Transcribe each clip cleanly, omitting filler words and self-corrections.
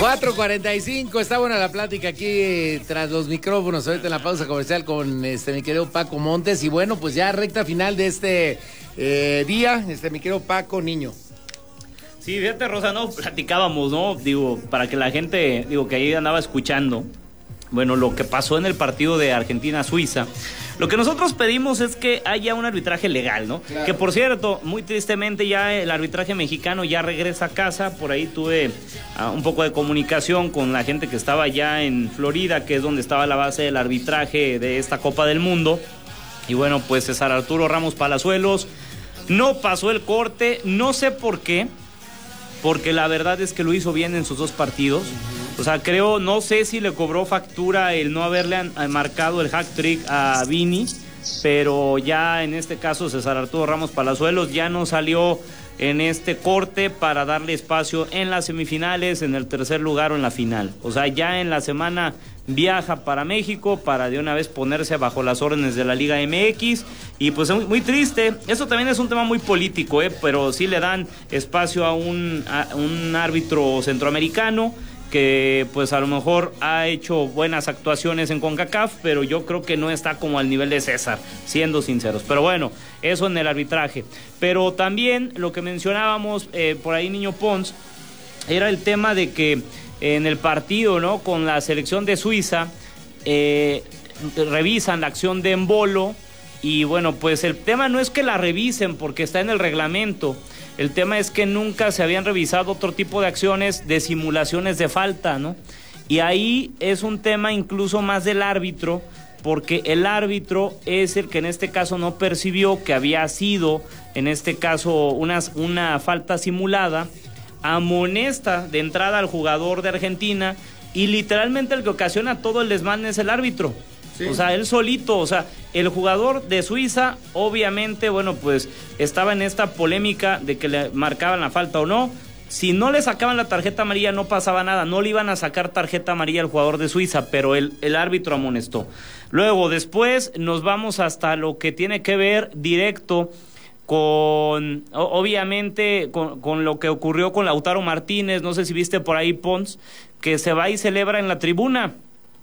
4:45, está buena la plática aquí tras los micrófonos, ahorita en la pausa comercial con mi querido Paco Montes. Y bueno, pues ya recta final de este día, mi querido Paco Niño. Sí, fíjate, Rosa, no platicábamos, ¿no? Digo, para que la gente, que ahí andaba escuchando, bueno, lo que pasó en el partido de Argentina-Suiza. Lo que nosotros pedimos es que haya un arbitraje legal, ¿no? Claro. Que por cierto, muy tristemente ya el arbitraje mexicano ya regresa a casa. Por ahí tuve un poco de comunicación con la gente que estaba ya en Florida, que es donde estaba la base del arbitraje de esta Copa del Mundo. Y bueno, pues César Arturo Ramos Palazuelos no pasó el corte, no sé por qué, porque la verdad es que lo hizo bien en sus dos partidos. O sea, no sé si le cobró factura el no haberle marcado el hack trick a Vini, pero ya en este caso César Arturo Ramos Palazuelos ya no salió en este corte para darle espacio en las semifinales, en el tercer lugar o en la final. O sea, ya en la semana viaja para México para de una vez ponerse bajo las órdenes de la Liga MX. Y pues es muy triste. Eso también es un tema muy político, pero sí le dan espacio a un árbitro centroamericano que pues a lo mejor ha hecho buenas actuaciones en CONCACAF, pero yo creo que no está como al nivel de César, siendo sinceros. Pero bueno, eso en el arbitraje. Pero también lo que mencionábamos por ahí, Niño Pons, era el tema de que en el partido, ¿no?, con la selección de Suiza, revisan la acción de Embolo. Y bueno, pues el tema no es que la revisen porque está en el reglamento. El tema es que nunca se habían revisado otro tipo de acciones de simulaciones de falta, ¿no? Y ahí es un tema incluso más del árbitro, porque el árbitro es el que en este caso no percibió que había sido, en este caso, una falta simulada, amonesta de entrada al jugador de Argentina y literalmente el que ocasiona todo el desmán es el árbitro. Sí. O sea, él solito, o sea, el jugador de Suiza, obviamente, bueno, pues estaba en esta polémica de que le marcaban la falta o no. Si no le sacaban la tarjeta amarilla no pasaba nada, no le iban a sacar tarjeta amarilla al jugador de Suiza, pero el árbitro amonestó. Luego, después nos vamos hasta lo que tiene que ver directo con, obviamente, con lo que ocurrió con Lautaro Martínez. No sé si viste por ahí, Pons, que se va y celebra en la tribuna.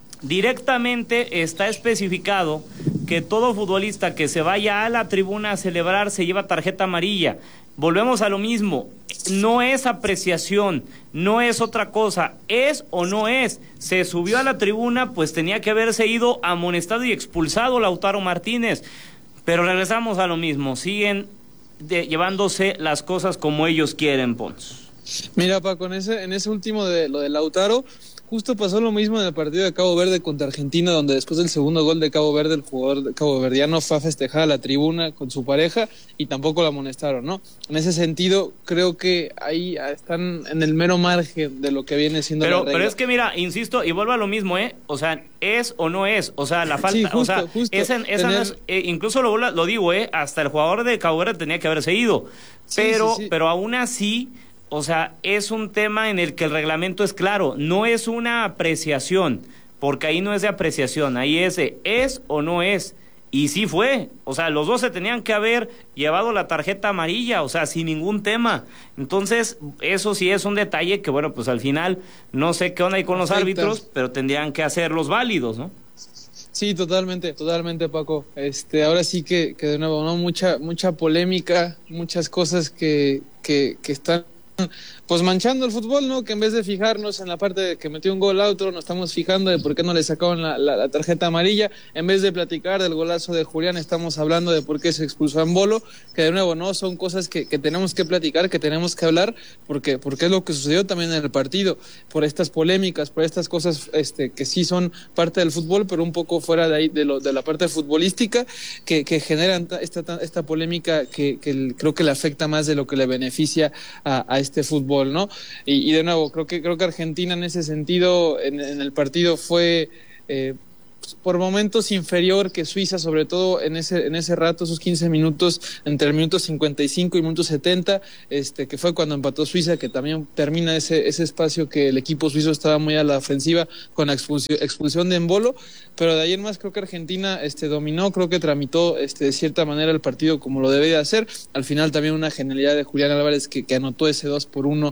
Directamente está especificado que todo futbolista que se vaya a la tribuna a celebrar se lleva tarjeta amarilla. Volvemos a lo mismo, no es apreciación, no es otra cosa, es o no es. Se subió a la tribuna, pues tenía que haberse ido amonestado y expulsado Lautaro Martínez. Pero regresamos a lo mismo, siguen llevándose las cosas como ellos quieren, Pons. Mira, Paco, en ese último de lo de Lautaro, justo pasó lo mismo en el partido de Cabo Verde contra Argentina, donde después del segundo gol de Cabo Verde, el jugador caboverdiano fue a festejar a la tribuna con su pareja y tampoco lo amonestaron, ¿no? En ese sentido, creo que ahí están en el mero margen de lo que viene siendo la regla. Pero es que mira, insisto, y vuelvo a lo mismo, o sea, es o no es, o sea, la falta, sí, justo, o sea, justo. Esa no es, incluso lo digo, hasta el jugador de Cabo Verde tenía que haberse ido, pero, sí. Pero aún así, o sea, es un tema en el que el reglamento es claro, no es una apreciación, porque ahí no es de apreciación, ahí es o no es, y sí fue, o sea, los dos se tenían que haber llevado la tarjeta amarilla, o sea, sin ningún tema. Entonces, eso sí es un detalle que, bueno, pues al final, no sé qué onda ahí con los árbitros, pero tendrían que hacerlos válidos, ¿no? Sí, totalmente, Paco. Ahora sí que de nuevo, ¿no? Mucha polémica, muchas cosas que están pues manchando el fútbol, ¿no? Que en vez de fijarnos en la parte de que metió un gol a otro, nos estamos fijando de por qué no le sacaban la tarjeta amarilla. En vez de platicar del golazo de Julián, estamos hablando de por qué se expulsó a Embolo, que de nuevo, ¿no? Son cosas que tenemos que platicar, que tenemos que hablar, porque es lo que sucedió también en el partido, por estas polémicas, por estas cosas que sí son parte del fútbol, pero un poco fuera de ahí, de la parte futbolística, que generan esta polémica que creo que le afecta más de lo que le beneficia a este fútbol, ¿no? Y de nuevo, creo que Argentina en ese sentido, en el partido fue por momentos inferior que Suiza, sobre todo en ese rato, esos 15 minutos, entre el minuto 55 y minuto 70, que fue cuando empató Suiza, que también termina ese espacio que el equipo suizo estaba muy a la ofensiva con la expulsión de Embolo, pero de ahí en más creo que Argentina dominó, creo que tramitó de cierta manera el partido como lo debe de hacer. Al final también una genialidad de Julián Álvarez que anotó ese 2-1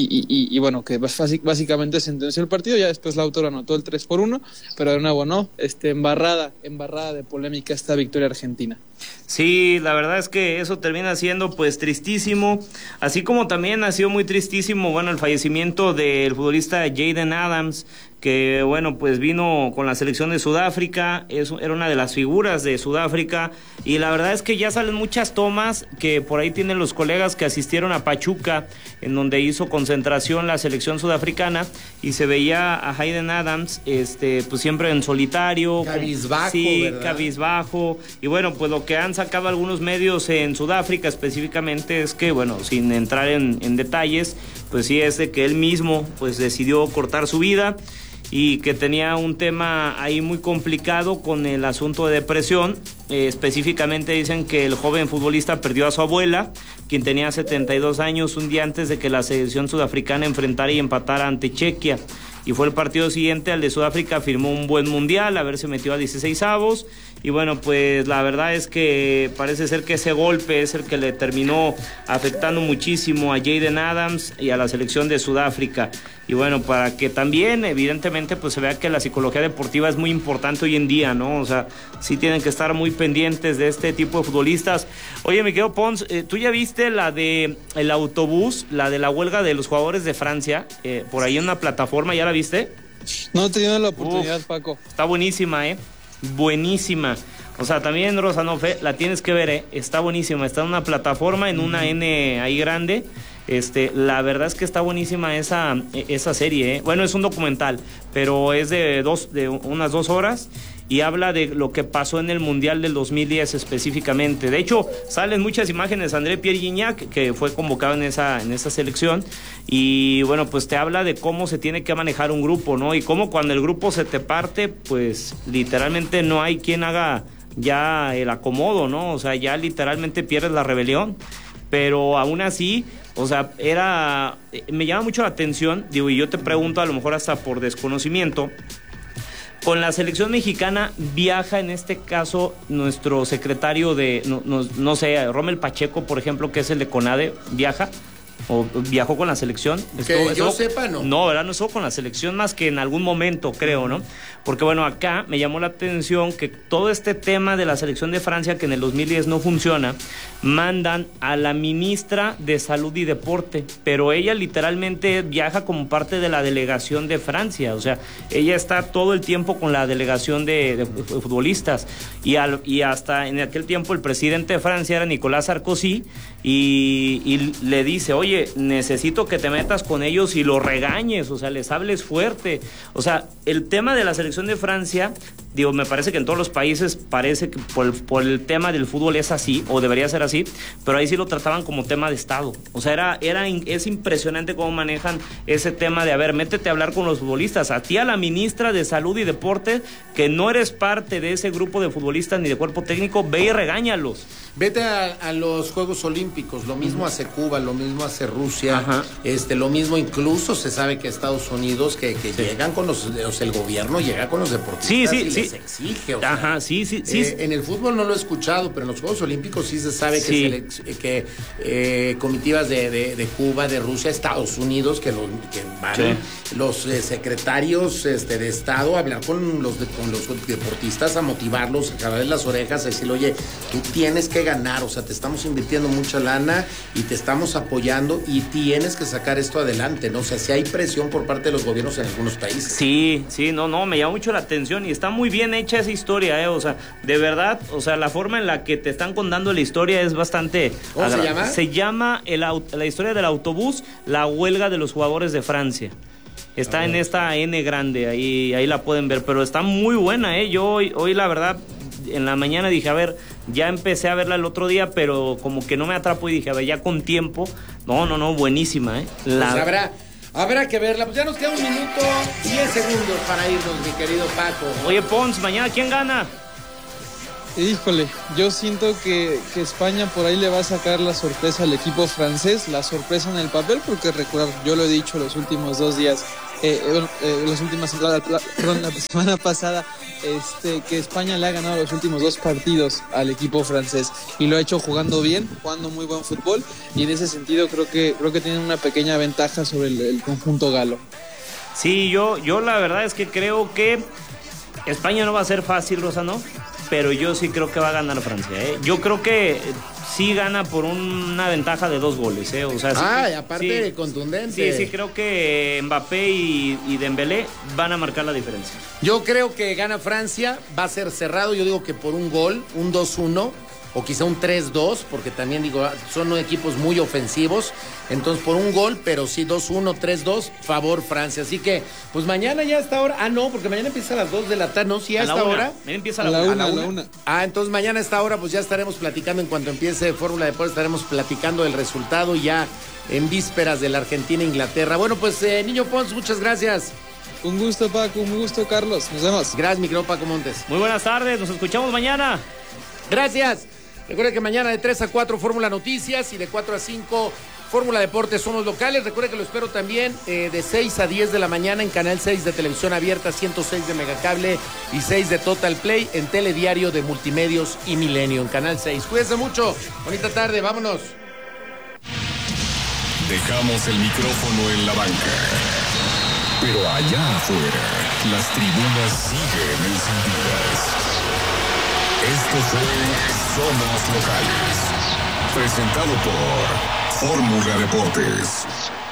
y bueno, que básicamente sentenció el partido. Ya después Lautaro anotó el 3-1, pero de nuevo no, embarrada de polémica esta victoria argentina. Sí, la verdad es que eso termina siendo pues tristísimo, así como también ha sido muy tristísimo, bueno, el fallecimiento del futbolista Jayden Adams, que bueno, pues vino con la selección de Sudáfrica, era una de las figuras de Sudáfrica, y la verdad es que ya salen muchas tomas que por ahí tienen los colegas que asistieron a Pachuca, en donde hizo concentración la selección sudafricana, y se veía a Jayden Adams, pues siempre en solitario, cabizbajo, sí, ¿verdad? Cabizbajo, y bueno, pues lo que han sacado algunos medios en Sudáfrica específicamente es que, bueno, sin entrar en detalles, pues sí es de que él mismo pues decidió cortar su vida y que tenía un tema ahí muy complicado con el asunto de depresión. Específicamente dicen que el joven futbolista perdió a su abuela, quien tenía 72 años, un día antes de que la selección sudafricana enfrentara y empatara ante Chequia. Y fue el partido siguiente al de Sudáfrica, firmó un buen mundial, a ver, se metió a 16avos. Y bueno, pues la verdad es que parece ser que ese golpe es el que le terminó afectando muchísimo a Jayden Adams y a la selección de Sudáfrica. Y bueno, para que también evidentemente pues se vea que la psicología deportiva es muy importante hoy en día, ¿no? O sea, sí tienen que estar muy pendientes de este tipo de futbolistas. Oye, mi querido Pons, ¿tú ya viste la de el autobús, la de la huelga de los jugadores de Francia? Por ahí en una plataforma, ¿ya la viste? No he tenido la oportunidad, Paco. Está buenísima, buenísima. O sea, también Rosanofe, la tienes que ver, está buenísima. Está en una plataforma, en una N ahí grande. La verdad es que está buenísima esa serie, Bueno, es un documental, pero es de unas 2 horas y habla de lo que pasó en el Mundial del 2010 específicamente. De hecho, salen muchas imágenes de André Pierre Gignac, que fue convocado en esa selección, y bueno, pues te habla de cómo se tiene que manejar un grupo, ¿no? Y cómo cuando el grupo se te parte, pues literalmente no hay quien haga ya el acomodo, ¿no? O sea, ya literalmente pierdes la rebelión, pero aún así, o sea, me llama mucho la atención, digo, y yo te pregunto a lo mejor hasta por desconocimiento, con la selección mexicana viaja en este caso nuestro secretario no sé, Rommel Pacheco, por ejemplo, que es el de CONADE, ¿viaja? ¿O viajó con la selección? Que yo sepa, no. No, ¿verdad? No estuvo con la selección más que en algún momento, creo, ¿no? Porque bueno, acá me llamó la atención que todo este tema de la selección de Francia, que en el 2010 no funciona, mandan a la ministra de Salud y Deporte, pero ella literalmente viaja como parte de la delegación de Francia, o sea, ella está todo el tiempo con la delegación de futbolistas, y hasta en aquel tiempo el presidente de Francia era Nicolás Sarkozy, y le dice, oye, necesito que te metas con ellos y los regañes, o sea, les hables fuerte. O sea, el tema de la selección de Francia, digo, me parece que en todos los países parece que por el tema del fútbol es así, o debería ser así, pero ahí sí lo trataban como tema de Estado. O sea, es impresionante cómo manejan ese tema de, a ver, métete a hablar con los futbolistas. A ti, a la ministra de Salud y Deporte, que no eres parte de ese grupo de futbolistas ni de cuerpo técnico, ve y regáñalos. Vete a los Juegos Olímpicos, lo mismo hace Cuba, lo mismo hace Rusia, Ajá. Lo mismo incluso se sabe que Estados Unidos, que sí, llegan con el gobierno llega con los deportistas y les exige. O sea, ajá, sí. En el fútbol no lo he escuchado, pero en los Juegos Olímpicos sí se sabe que comitivas de Cuba, de Rusia, Estados Unidos, que van los secretarios de Estado a hablar con los deportistas, a motivarlos, a jalarles las orejas, a decirle, oye, tú tienes que ganar, o sea, te estamos invirtiendo mucha lana y te estamos apoyando y tienes que sacar esto adelante, ¿no? O sea, si hay presión por parte de los gobiernos en algunos países. Sí, no, me llama mucho la atención y está muy bien hecha esa historia, o sea, de verdad, o sea, la forma en la que te están contando la historia es bastante... ¿Cómo se llama? Se llama la historia del autobús, la huelga de los jugadores de Francia. Está en esta N grande, ahí la pueden ver, pero está muy buena, Yo hoy la verdad, en la mañana dije, a ver, ya empecé a verla el otro día, pero como que no me atrapó y dije, a ver, ya con tiempo, no, buenísima, Pues Habrá que verla. Pues ya nos queda 1 minuto 10 segundos para irnos, mi querido Paco. Oye, Pons, mañana ¿quién gana? Híjole, yo siento que España por ahí le va a sacar la sorpresa al equipo francés, la sorpresa en el papel, porque recordar, yo lo he dicho los últimos 2 días, la semana pasada, que España le ha ganado los últimos 2 partidos al equipo francés y lo ha hecho jugando bien, jugando muy buen fútbol, y en ese sentido creo que tienen una pequeña ventaja sobre el conjunto galo. Sí, yo la verdad es que creo que España no va a ser fácil, Rosano, pero yo sí creo que va a ganar Francia, ¿eh? Yo creo que sí gana por una ventaja de 2 goles, ¿eh? O sea, sí, aparte sí, contundente. Sí, creo que Mbappé y Dembélé van a marcar la diferencia. Yo creo que gana Francia, va a ser cerrado, yo digo que por un gol, un 2-1, o quizá un 3-2, porque también digo, son equipos muy ofensivos, entonces por un gol, pero sí 2-1, 3-2, favor Francia. Así que, pues mañana ya a esta hora, no, porque mañana empieza a las 2 de la tarde, no, sí a esta hora. Mañana empieza a la una. 1. Entonces mañana a esta hora, pues ya estaremos platicando, en cuanto empiece Fórmula Deportes, estaremos platicando del resultado ya en vísperas de la Argentina-Inglaterra. Bueno, pues Niño Pons, muchas gracias. Un gusto, Paco, un gusto, Carlos, nos vemos. Gracias, mi querido Paco Montes. Muy buenas tardes, nos escuchamos mañana. Gracias. Recuerde que mañana de 3 a 4 Fórmula Noticias y de 4 a 5 Fórmula Deportes somos locales. Recuerde que lo espero también de 6 a 10 de la mañana en Canal 6 de Televisión Abierta, 106 de Megacable y 6 de Total Play en Telediario de Multimedios y Milenio en Canal 6. Cuídense mucho. Bonita tarde. Vámonos. Dejamos el micrófono en la banca. Pero allá afuera, las tribunas siguen encendidas. Esto fue Somos Locales, presentado por Fórmula Deportes.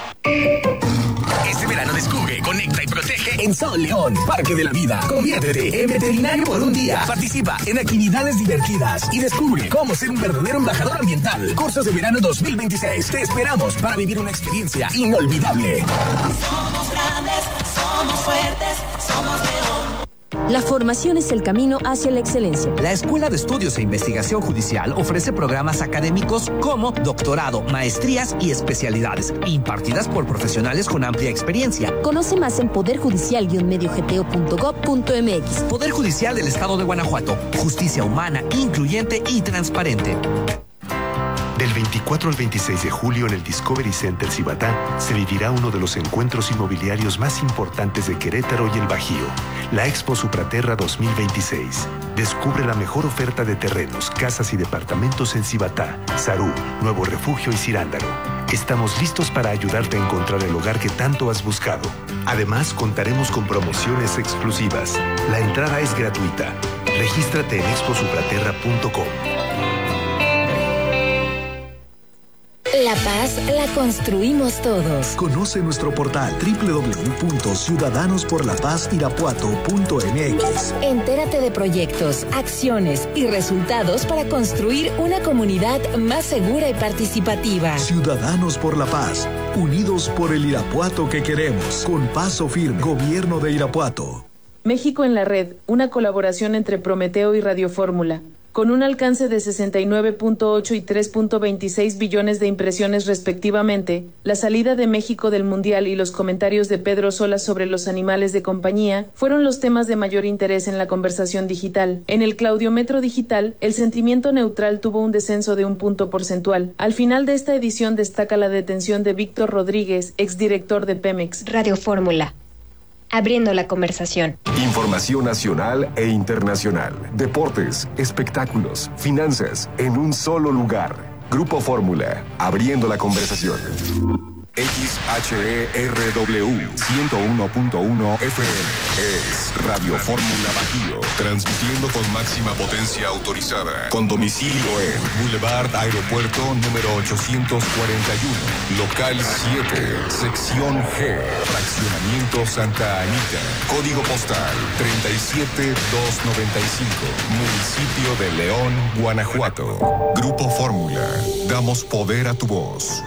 Este verano descubre, conecta y protege en Sol León, Parque de la Vida. Conviértete en veterinario por un día. Participa en actividades divertidas y descubre cómo ser un verdadero embajador ambiental. Cursos de verano 2026. Te esperamos para vivir una experiencia inolvidable. Somos grandes, somos fuertes, somos León. La formación es el camino hacia la excelencia. La Escuela de Estudios e Investigación Judicial ofrece programas académicos como doctorado, maestrías y especialidades, impartidas por profesionales con amplia experiencia. Conoce más en poderjudicial-mediogto.gov.mx. Poder Judicial del Estado de Guanajuato. Justicia humana, incluyente y transparente. Del 24 al 26 de julio en el Discovery Center Cibatá se vivirá uno de los encuentros inmobiliarios más importantes de Querétaro y el Bajío, la Expo Supraterra 2026. Descubre la mejor oferta de terrenos, casas y departamentos en Cibatá, Sarú, Nuevo Refugio y Cirándaro. Estamos listos para ayudarte a encontrar el hogar que tanto has buscado. Además, contaremos con promociones exclusivas. La entrada es gratuita. Regístrate en exposupraterra.com. La paz la construimos todos. Conoce nuestro portal www.ciudadanosporlapazirapuato.mx. Entérate de proyectos, acciones y resultados para construir una comunidad más segura y participativa. Ciudadanos por la Paz, unidos por el Irapuato que queremos. Con paso firme, Gobierno de Irapuato. México en la red, una colaboración entre Prometeo y Radio Fórmula. Con un alcance de 69.8 y 3.26 billones de impresiones respectivamente, la salida de México del Mundial y los comentarios de Pedro Sola sobre los animales de compañía fueron los temas de mayor interés en la conversación digital. En el Claudiometro Digital, el sentimiento neutral tuvo un descenso de 1 punto porcentual. Al final de esta edición destaca la detención de Víctor Rodríguez, exdirector de Pemex. Radio Fórmula. Abriendo la conversación. Información nacional e internacional. Deportes, espectáculos, finanzas, en un solo lugar. Grupo Fórmula, abriendo la conversación. XHERW 101.1 FM es Radio Fórmula Bajío, transmitiendo con máxima potencia autorizada, con domicilio en Boulevard Aeropuerto número 841, local 7, sección G, fraccionamiento Santa Anita, código postal 37295, municipio de León, Guanajuato. Grupo Fórmula, damos poder a tu voz.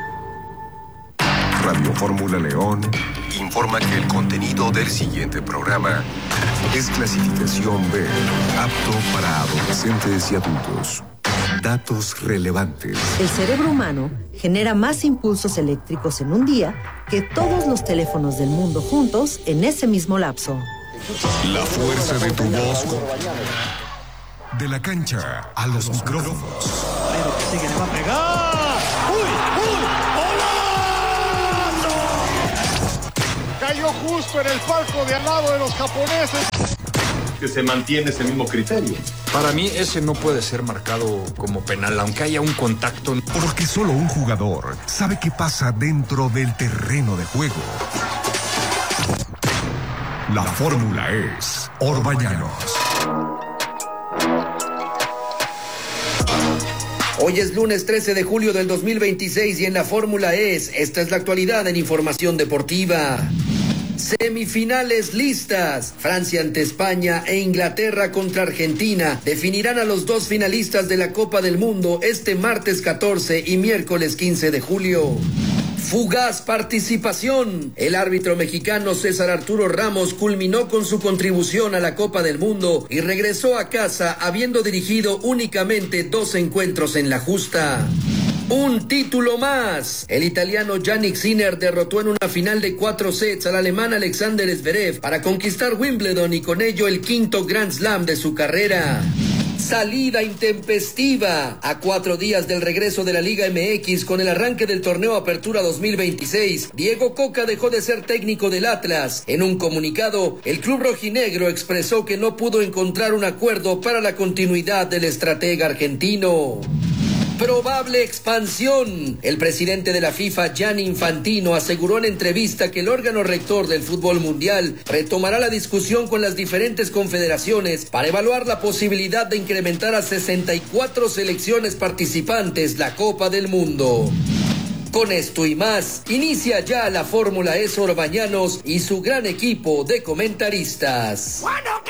Radio Fórmula León informa que el contenido del siguiente programa es clasificación B, apto para adolescentes y adultos. datos relevantes. El cerebro humano genera más impulsos eléctricos en un día que todos los teléfonos del mundo juntos en ese mismo lapso. La fuerza de tu voz. De la cancha a los micrófonos. Sí que le va a pegar. ¡Uy! Cayó justo en el palco de al lado de los japoneses. Que se mantiene ese mismo criterio. Para mí ese no puede ser marcado como penal, aunque haya un contacto. Porque solo un jugador sabe qué pasa dentro del terreno de juego. La fórmula es Orbañanos. Hoy es lunes 13 de julio del 2026 y en la fórmula esta es la actualidad en información deportiva. Semifinales listas. Francia ante España e Inglaterra contra Argentina definirán a los dos finalistas de la Copa del Mundo este martes 14 y miércoles 15 de julio. Fugaz participación. El árbitro mexicano César Arturo Ramos culminó con su contribución a la Copa del Mundo y regresó a casa habiendo dirigido únicamente 2 encuentros en la justa. Un título más. El italiano Yannick Sinner derrotó en una final de 4 sets al alemán Alexander Zverev para conquistar Wimbledon y con ello el 5º Grand Slam de su carrera. Salida intempestiva. A 4 días del regreso de la Liga MX con el arranque del torneo Apertura 2026, Diego Coca dejó de ser técnico del Atlas. En un comunicado, el club rojinegro expresó que no pudo encontrar un acuerdo para la continuidad del estratega argentino. Probable expansión. El presidente de la FIFA, Gianni Infantino, aseguró en entrevista que el órgano rector del fútbol mundial retomará la discusión con las diferentes confederaciones para evaluar la posibilidad de incrementar a 64 selecciones participantes la Copa del Mundo. Con esto y más, inicia ya la Fórmula Orbañanos y su gran equipo de comentaristas. Bueno,